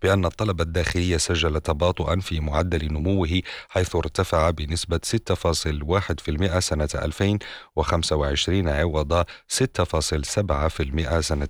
بأن الطلب الداخلي سجل تباطؤا في معدل نموه، حيث ارتفع بنسبة 6.1% سنة 2025 عوض 6.7% سنة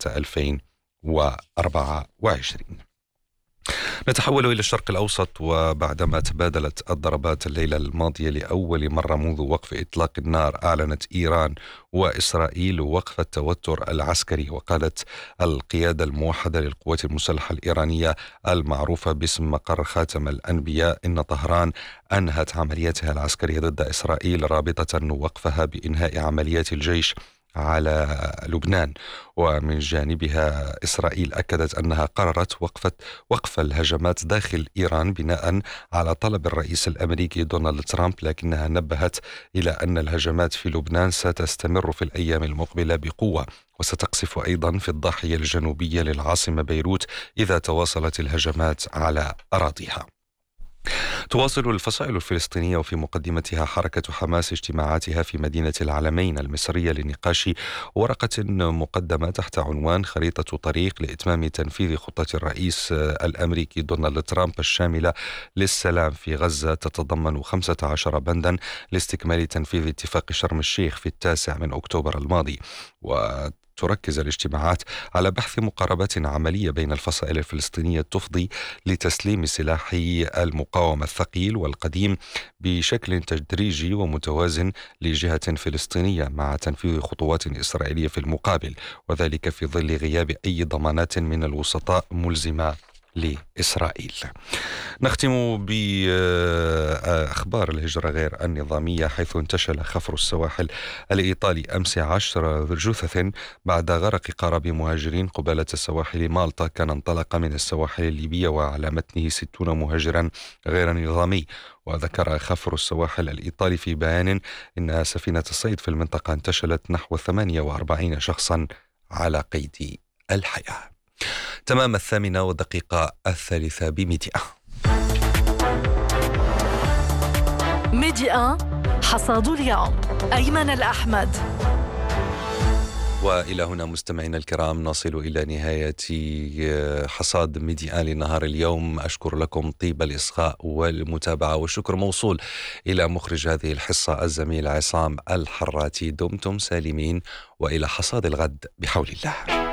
2024. نتحول إلى الشرق الأوسط، وبعدما تبادلت الضربات الليلة الماضية لأول مرة منذ وقف إطلاق النار، أعلنت إيران وإسرائيل وقف التوتر العسكري. وقالت القيادة الموحدة للقوات المسلحة الإيرانية المعروفة باسم مقر خاتم الأنبياء إن طهران أنهت عملياتها العسكرية ضد إسرائيل، رابطة وقفها بإنهاء عمليات الجيش على لبنان. ومن جانبها إسرائيل أكدت أنها قررت وقف الهجمات داخل إيران بناء على طلب الرئيس الأمريكي دونالد ترامب، لكنها نبهت إلى أن الهجمات في لبنان ستستمر في الأيام المقبلة بقوة، وستقصف أيضا في الضاحية الجنوبية للعاصمة بيروت إذا تواصلت الهجمات على أراضيها. تواصل الفصائل الفلسطينية وفي مقدمتها حركة حماس اجتماعاتها في مدينة العلمين المصرية لنقاش ورقة مقدمة تحت عنوان خريطة طريق لإتمام تنفيذ خطة الرئيس الأمريكي دونالد ترامب الشاملة للسلام في غزة، تتضمن 15 بندا لاستكمال تنفيذ اتفاق شرم الشيخ في 9 من أكتوبر الماضي. تركز الاجتماعات على بحث مقاربات عملية بين الفصائل الفلسطينية تفضي لتسليم سلاحي المقاومة الثقيل والقديم بشكل تدريجي ومتوازن لجهة فلسطينية، مع تنفيذ خطوات إسرائيلية في المقابل، وذلك في ظل غياب أي ضمانات من الوسطاء ملزمة لإسرائيل. نختم بأخبار الهجرة غير النظامية، حيث انتشل خفر السواحل الإيطالي أمس 10 جثث بعد غرق قارب مهاجرين قبالة سواحل مالطا، كان انطلق من السواحل الليبية وعلى متنه 60 مهاجرا غير نظامي. وذكر خفر السواحل الإيطالي في بيان إن سفينة الصيد في المنطقة انتشلت نحو 48 شخصا على قيد الحياة. تمام 8:03 ميديا حصاد اليوم، أيمن الأحمد. وإلى هنا مستمعينا الكرام نصل إلى نهاية حصاد ميديا لنهار اليوم. أشكر لكم طيب الإصغاء والمتابعة، والشكر موصول إلى مخرج هذه الحصة الزميل عصام الحراتي. دمتم سالمين، وإلى حصاد الغد بحول الله.